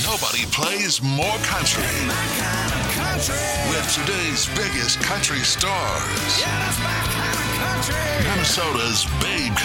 Nobody plays more country. With today's biggest country stars. Minnesota's Babe